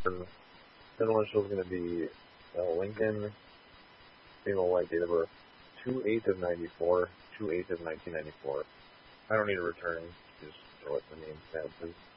Second one shows going to be Lincoln, female white, date of birth 2/8 of 94, 2/8 of 1994. I don't need a return, just throw it in the name stamp.